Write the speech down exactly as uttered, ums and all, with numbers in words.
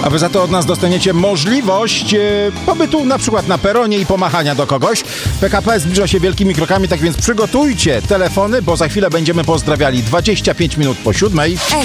A wy za to od nas dostaniecie możliwość e, pobytu na przykład na peronie i pomachania do kogoś. P K P zbliża się wielkimi krokami, tak więc przygotujcie telefony, bo za chwilę będziemy pozdrawiali dwadzieścia pięć minut po siódmej.